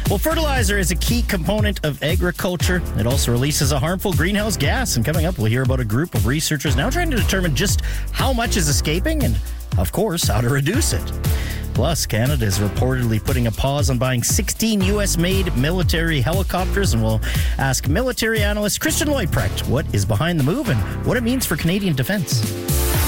Well, fertilizer is a key component of agriculture. It also releases a harmful greenhouse gas. And coming up, we'll hear about a group of researchers now trying to determine just how much is escaping and, of course, how to reduce it. Plus, Canada is reportedly putting a pause on buying 16 U.S.-made military helicopters, and we'll ask military analyst Christian Leuprecht what is behind the move and what it means for Canadian defense.